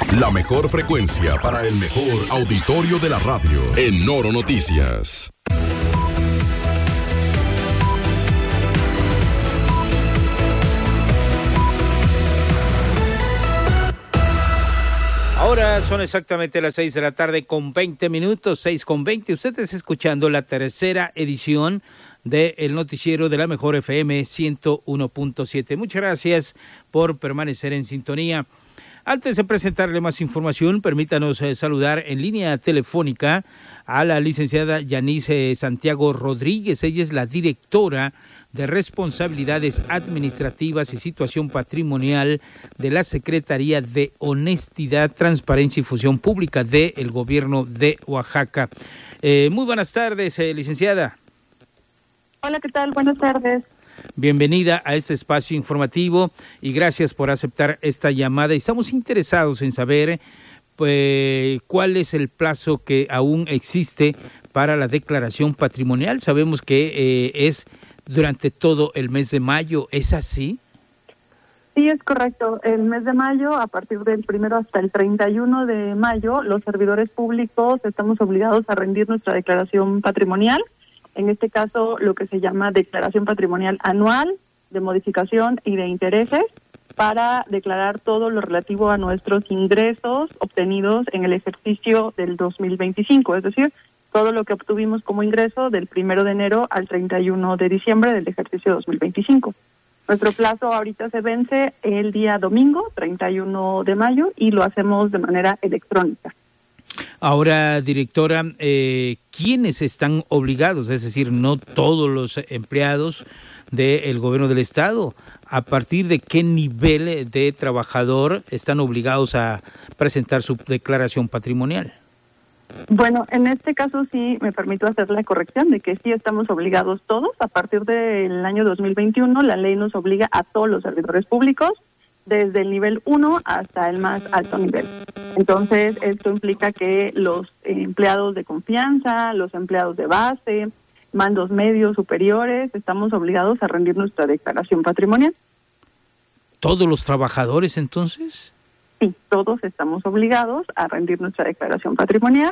La mejor frecuencia para el mejor auditorio de la radio. En Noro Noticias. Ahora son exactamente las 6 de la tarde con 20 minutos, 6:20. Usted está escuchando la tercera edición del noticiero de la Mejor FM 101.7. Muchas gracias por permanecer en sintonía. Antes de presentarle más información, permítanos saludar en línea telefónica a la licenciada Yanice Santiago Rodríguez. Ella es la directora de Responsabilidades Administrativas y Situación Patrimonial de la Secretaría de Honestidad, Transparencia y Función Pública del Gobierno de Oaxaca. Muy buenas tardes, licenciada. Hola, ¿qué tal? Buenas tardes. Bienvenida a este espacio informativo y gracias por aceptar esta llamada. Estamos interesados en saber cuál es el plazo que aún existe para la declaración patrimonial. Sabemos que es durante todo el mes de mayo, ¿es así? Sí, es correcto. El mes de mayo, a partir del 1 hasta el 31 de mayo, los servidores públicos estamos obligados a rendir nuestra declaración patrimonial. En este caso, lo que se llama declaración patrimonial anual de modificación y de intereses, para declarar todo lo relativo a nuestros ingresos obtenidos en el ejercicio del 2025, es decir, todo lo que obtuvimos como ingreso del 1 de enero al 31 de diciembre del ejercicio 2025. Nuestro plazo ahorita se vence el día domingo, 31 de mayo, y lo hacemos de manera electrónica. Ahora, directora, ¿quiénes están obligados? Es decir, no todos los empleados del gobierno del estado. ¿A partir de qué nivel de trabajador están obligados a presentar su declaración patrimonial? Bueno, en este caso sí me permito hacer la corrección de que sí estamos obligados todos. A partir del año 2021, la ley nos obliga a todos los servidores públicos, desde el nivel 1 hasta el más alto nivel. Entonces, esto implica que los empleados de confianza, los empleados de base, mandos medios, superiores, estamos obligados a rendir nuestra declaración patrimonial. ¿Todos los trabajadores entonces? Sí, todos estamos obligados a rendir nuestra declaración patrimonial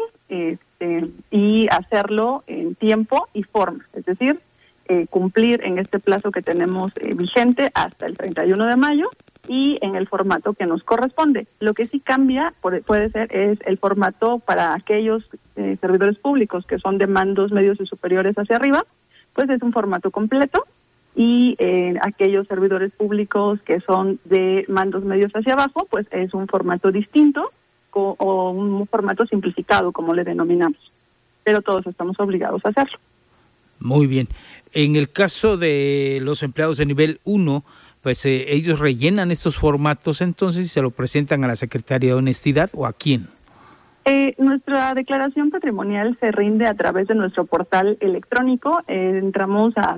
y hacerlo en tiempo y forma, es decir, cumplir en este plazo que tenemos vigente hasta el 31 de mayo y en el formato que nos corresponde. Lo que sí cambia, puede ser, es el formato para aquellos servidores públicos que son de mandos medios y superiores hacia arriba, pues es un formato completo, y aquellos servidores públicos que son de mandos medios hacia abajo, pues es un formato distinto o un formato simplificado, como le denominamos. Pero todos estamos obligados a hacerlo. Muy bien. En el caso de los empleados de nivel 1, pues ellos rellenan estos formatos entonces y se lo presentan a la Secretaría de Honestidad, ¿o a quién? Nuestra declaración patrimonial se rinde a través de nuestro portal electrónico. Entramos a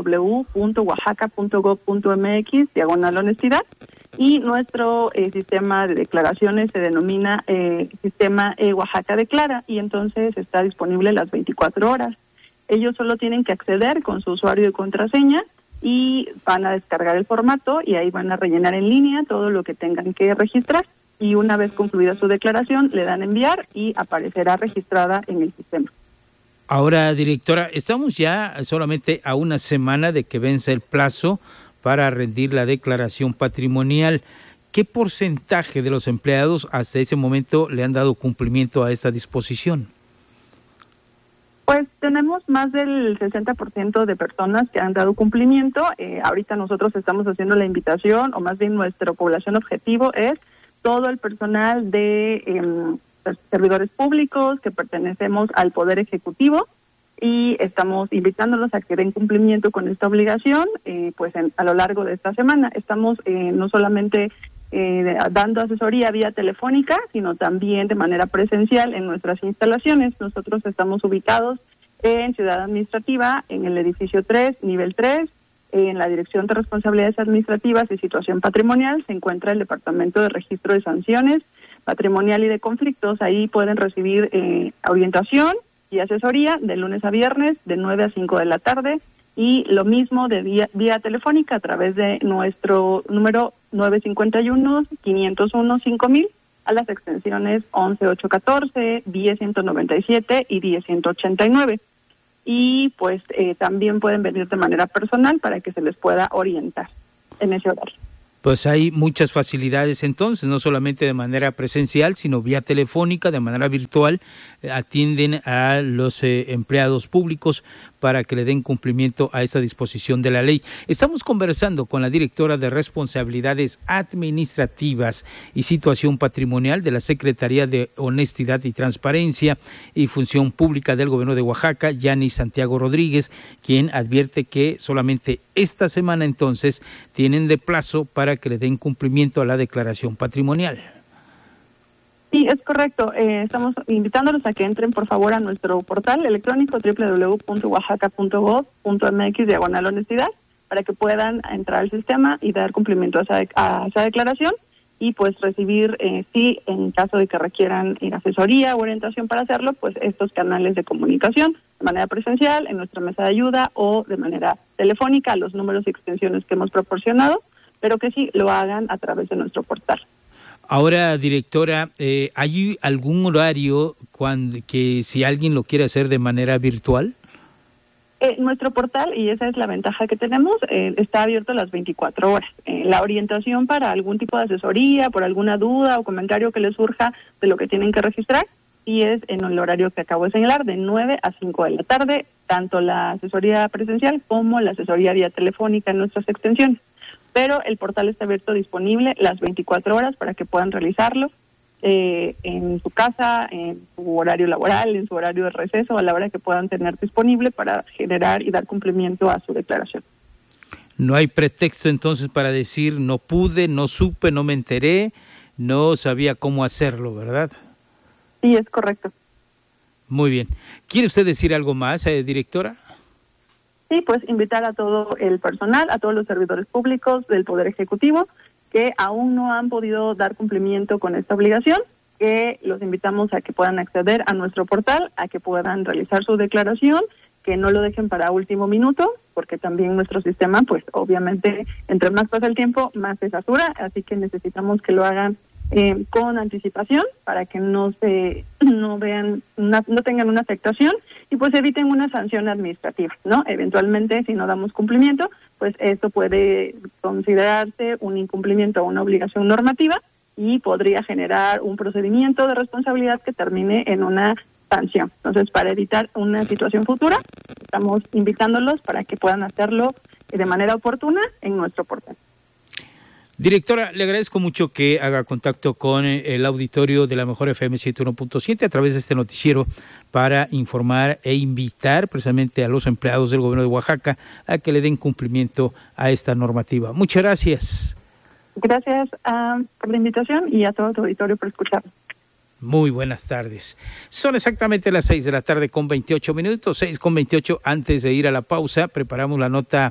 www.oaxaca.gov.mx/honestidad y nuestro sistema de declaraciones se denomina Sistema Oaxaca Declara, y entonces está disponible las 24 horas. Ellos solo tienen que acceder con su usuario y contraseña y van a descargar el formato y ahí van a rellenar en línea todo lo que tengan que registrar. Y una vez concluida su declaración, le dan enviar y aparecerá registrada en el sistema. Ahora, directora, estamos ya solamente a una semana de que vence el plazo para rendir la declaración patrimonial. ¿Qué porcentaje de los empleados hasta ese momento le han dado cumplimiento a esta disposición? Pues tenemos más del 60% de personas que han dado cumplimiento. Ahorita nosotros estamos haciendo la invitación, o más bien nuestra población objetivo es todo el personal de servidores públicos que pertenecemos al Poder Ejecutivo, y estamos invitándolos a que den cumplimiento con esta obligación a lo largo de esta semana. Estamos no solamente dando asesoría vía telefónica, sino también de manera presencial en nuestras instalaciones. Nosotros estamos ubicados en Ciudad Administrativa, en el edificio 3, nivel 3, en la Dirección de Responsabilidades Administrativas y Situación Patrimonial se encuentra el Departamento de Registro de Sanciones Patrimonial y de Conflictos. Ahí pueden recibir orientación y asesoría de lunes a viernes de 9 a 5 de la tarde, y lo mismo de vía telefónica a través de nuestro número 951-501-5000, a las extensiones 11814, 10197 y 10189. Y pues también pueden venir de manera personal para que se les pueda orientar en ese horario. Pues hay muchas facilidades entonces, no solamente de manera presencial, sino vía telefónica, de manera virtual, atienden a los empleados públicos para que le den cumplimiento a esta disposición de la ley. Estamos conversando con la directora de Responsabilidades Administrativas y Situación Patrimonial de la Secretaría de Honestidad y Transparencia y Función Pública del Gobierno de Oaxaca, Yanis Santiago Rodríguez, quien advierte que solamente esta semana entonces tienen de plazo para que le den cumplimiento a la declaración patrimonial. Sí, es correcto. Estamos invitándolos a que entren, por favor, a nuestro portal electrónico www.oaxaca.gov.mx/honestidad para que puedan entrar al sistema y dar cumplimiento a esa declaración y pues recibir, sí, en caso de que requieran asesoría o orientación para hacerlo, pues estos canales de comunicación de manera presencial en nuestra mesa de ayuda o de manera telefónica a los números y extensiones que hemos proporcionado, pero que sí lo hagan a través de nuestro portal. Ahora, directora, ¿hay algún horario que si alguien lo quiere hacer de manera virtual? Nuestro portal, y esa es la ventaja que tenemos, está abierto las 24 horas. La orientación para algún tipo de asesoría, por alguna duda o comentario que les surja de lo que tienen que registrar, y es en el horario que acabo de señalar, de 9 a 5 de la tarde, tanto la asesoría presencial como la asesoría vía telefónica en nuestras extensiones. Pero el portal está abierto, disponible las 24 horas para que puedan realizarlo en su casa, en su horario laboral, en su horario de receso, a la hora que puedan tener disponible para generar y dar cumplimiento a su declaración. No hay pretexto entonces para decir no pude, no supe, no me enteré, no sabía cómo hacerlo, ¿verdad? Sí, es correcto. Muy bien. ¿Quiere usted decir algo más, directora? Sí, pues invitar a todo el personal, a todos los servidores públicos del Poder Ejecutivo que aún no han podido dar cumplimiento con esta obligación, que los invitamos a que puedan acceder a nuestro portal, a que puedan realizar su declaración, que no lo dejen para último minuto, porque también nuestro sistema, pues obviamente, entre más pasa el tiempo, más se satura, así que necesitamos que lo hagan con anticipación para que no tengan una afectación y pues eviten una sanción administrativa, ¿no? Eventualmente, si no damos cumplimiento, pues esto puede considerarse un incumplimiento o una obligación normativa y podría generar un procedimiento de responsabilidad que termine en una sanción. Entonces, para evitar una situación futura, estamos invitándolos para que puedan hacerlo de manera oportuna en nuestro portal. Directora, le agradezco mucho que haga contacto con el auditorio de la Mejor FM 101.7 a través de este noticiero para informar e invitar precisamente a los empleados del gobierno de Oaxaca a que le den cumplimiento a esta normativa. Muchas gracias. Gracias por la invitación y a todo tu auditorio por escucharnos. Muy buenas tardes. Son exactamente las 6 de la tarde con 28 minutos, 6:28. Antes de ir a la pausa, preparamos la nota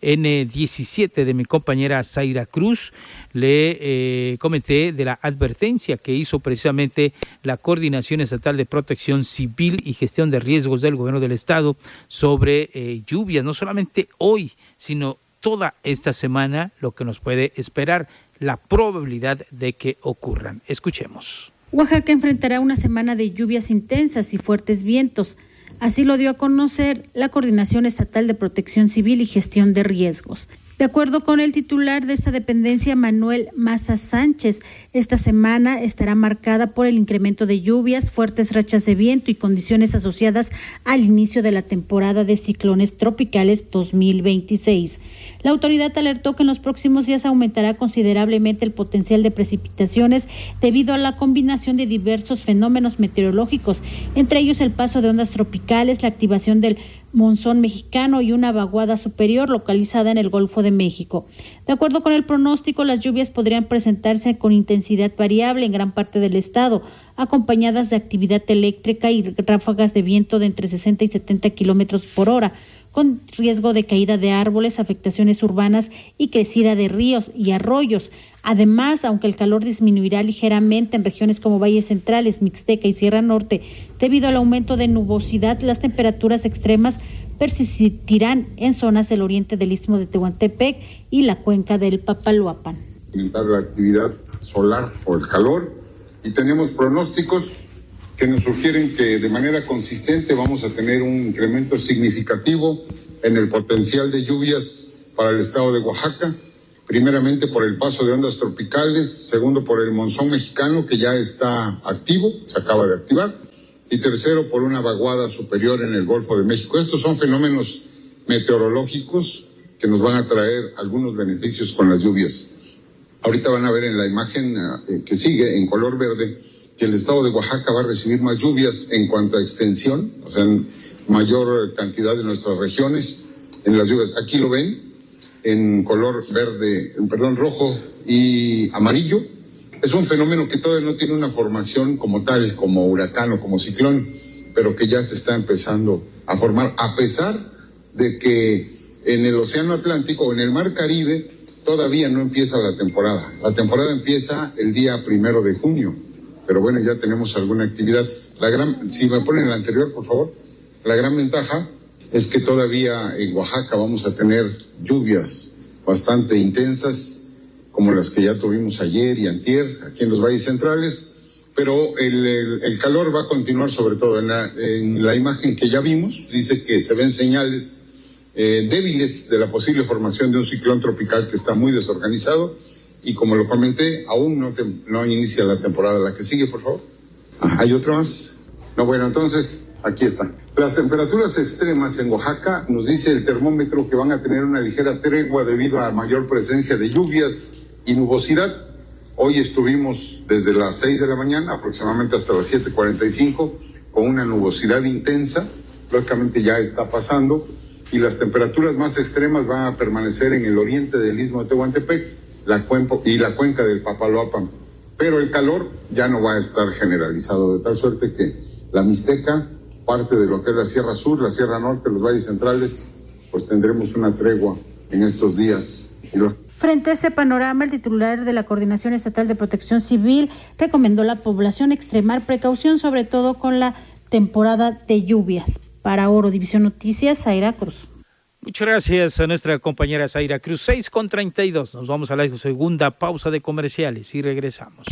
N17 de mi compañera Zaira Cruz. Le comenté de la advertencia que hizo precisamente la Coordinación Estatal de Protección Civil y Gestión de Riesgos del Gobierno del Estado sobre lluvias, no solamente hoy, sino toda esta semana, lo que nos puede esperar, la probabilidad de que ocurran. Escuchemos. Oaxaca enfrentará una semana de lluvias intensas y fuertes vientos. Así lo dio a conocer la Coordinación Estatal de Protección Civil y Gestión de Riesgos. De acuerdo con el titular de esta dependencia, Manuel Maza Sánchez, esta semana estará marcada por el incremento de lluvias, fuertes rachas de viento y condiciones asociadas al inicio de la temporada de ciclones tropicales 2026. La autoridad alertó que en los próximos días aumentará considerablemente el potencial de precipitaciones debido a la combinación de diversos fenómenos meteorológicos, entre ellos el paso de ondas tropicales, la activación del monzón mexicano y una vaguada superior localizada en el Golfo de México. De acuerdo con el pronóstico, las lluvias podrían presentarse con intensidad variable en gran parte del estado, acompañadas de actividad eléctrica y ráfagas de viento de entre 60 y 70 kilómetros por hora, con riesgo de caída de árboles, afectaciones urbanas y crecida de ríos y arroyos. Además, aunque el calor disminuirá ligeramente en regiones como Valles Centrales, Mixteca y Sierra Norte, debido al aumento de nubosidad, las temperaturas extremas persistirán en zonas del oriente del Istmo de Tehuantepec y la cuenca del Papaloapan. Aumentar la actividad solar por el calor y tenemos pronósticos que nos sugieren que de manera consistente vamos a tener un incremento significativo en el potencial de lluvias para el estado de Oaxaca, primeramente por el paso de ondas tropicales, segundo por el monzón mexicano que ya está activo, se acaba de activar, y tercero por una vaguada superior en el Golfo de México. Estos son fenómenos meteorológicos que nos van a traer algunos beneficios con las lluvias. Ahorita van a ver en la imagen que sigue, en color verde, que el estado de Oaxaca va a recibir más lluvias en cuanto a extensión, o sea, en mayor cantidad de nuestras regiones en las lluvias. Aquí lo ven, en color rojo y amarillo. Es un fenómeno que todavía no tiene una formación como tal, como huracán o como ciclón, pero que ya se está empezando a formar, a pesar de que en el Océano Atlántico o en el Mar Caribe todavía no empieza la temporada. La temporada empieza el día 1 de junio, pero bueno, ya tenemos alguna actividad. Si me ponen la anterior, por favor. La gran ventaja es que todavía en Oaxaca vamos a tener lluvias bastante intensas, como las que ya tuvimos ayer y antier, aquí en los valles centrales, pero el calor va a continuar, sobre todo en la imagen que ya vimos, dice que se ven señales débiles de la posible formación de un ciclón tropical que está muy desorganizado, y como lo comenté, aún no inicia la temporada. La que sigue, por favor. ¿Hay otra más? No, bueno, entonces, aquí está. Las temperaturas extremas en Oaxaca, nos dice el termómetro que van a tener una ligera tregua debido a mayor presencia de lluvias y nubosidad. Hoy estuvimos desde las 6 de la mañana, aproximadamente hasta las 7:45, con una nubosidad intensa, lógicamente ya está pasando, y las temperaturas más extremas van a permanecer en el oriente del Istmo de Tehuantepec y la cuenca del Papaloapan. Pero el calor ya no va a estar generalizado, de tal suerte que la Mixteca, parte de lo que es la Sierra Sur, la Sierra Norte, los valles centrales, pues tendremos una tregua en estos días. Frente a este panorama, el titular de la Coordinación Estatal de Protección Civil recomendó a la población extremar precaución, sobre todo con la temporada de lluvias. Para Oro División Noticias, Zaira Cruz. Muchas gracias a nuestra compañera Zaira Cruz. 6:32. Nos vamos a la segunda pausa de comerciales y regresamos.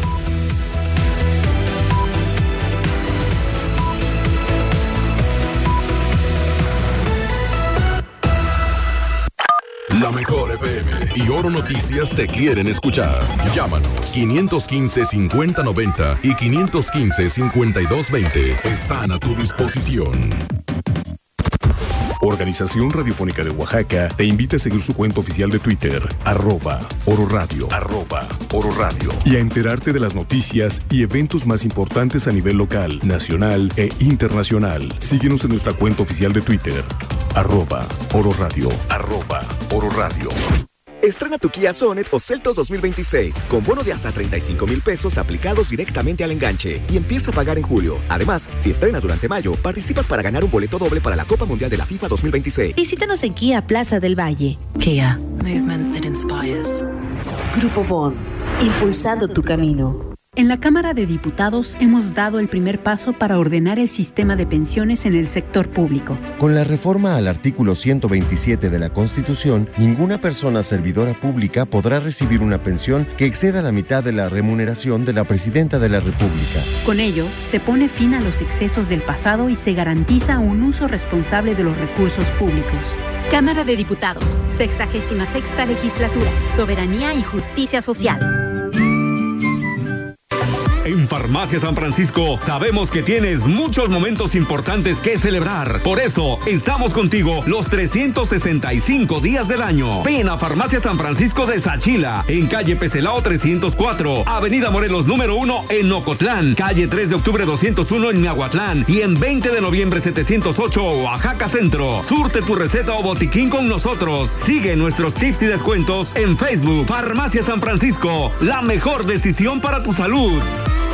La Mejor FM y Oro Noticias te quieren escuchar. Llámanos 515-5090 y 515-5220. Están a tu disposición. Organización Radiofónica de Oaxaca te invita a seguir su cuenta oficial de Twitter, @Oro Radio, y a enterarte de las noticias y eventos más importantes a nivel local, nacional e internacional. Síguenos en nuestra cuenta oficial de Twitter, @Oro Radio. Estrena tu Kia Sonet o Seltos 2026 con bono de hasta 35,000 pesos aplicados directamente al enganche y empieza a pagar en julio. Además, si estrenas durante mayo, participas para ganar un boleto doble para la Copa Mundial de la FIFA 2026. Visítanos en Kia Plaza del Valle. Kia, movement that inspires. Grupo Bond, impulsando tu camino. En la Cámara de Diputados hemos dado el primer paso para ordenar el sistema de pensiones en el sector público. Con la reforma al artículo 127 de la Constitución, ninguna persona servidora pública podrá recibir una pensión que exceda la mitad de la remuneración de la Presidenta de la República. Con ello, se pone fin a los excesos del pasado y se garantiza un uso responsable de los recursos públicos. Cámara de Diputados, 66ª Legislatura, Soberanía y Justicia Social. En Farmacia San Francisco sabemos que tienes muchos momentos importantes que celebrar. Por eso estamos contigo los 365 días del año. Ven a Farmacia San Francisco de Sachila, en calle Pecelao 304, Avenida Morelos número 1 en Ocotlán, calle 3 de octubre 201 en Miahuatlán y en 20 de noviembre 708 Oaxaca Centro. Surte tu receta o botiquín con nosotros. Sigue nuestros tips y descuentos en Facebook. Farmacia San Francisco, la mejor decisión para tu salud.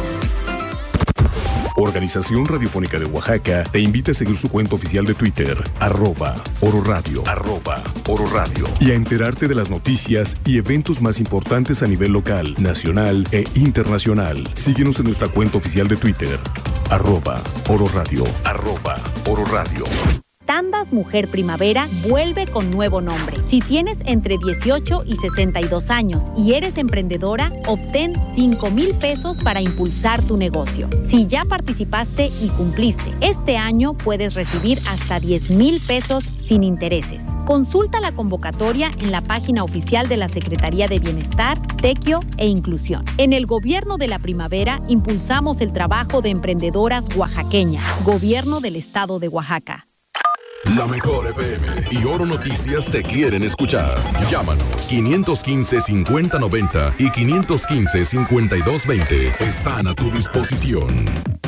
Organización Radiofónica de Oaxaca te invita a seguir su cuenta oficial de Twitter, @Oro Radio, y a enterarte de las noticias y eventos más importantes a nivel local, nacional e internacional. Síguenos en nuestra cuenta oficial de Twitter, @Oro Radio. Grandas Mujer Primavera vuelve con nuevo nombre. Si tienes entre 18 y 62 años y eres emprendedora, obtén 5,000 pesos para impulsar tu negocio. Si ya participaste y cumpliste, este año puedes recibir hasta 10,000 pesos sin intereses. Consulta la convocatoria en la página oficial de la Secretaría de Bienestar, Tequio e Inclusión. En el Gobierno de la Primavera impulsamos el trabajo de emprendedoras oaxaqueñas. Gobierno del Estado de Oaxaca. La Mejor FM y Oro Noticias te quieren escuchar. Llámanos 515-5090 y 515-5220. Están a tu disposición.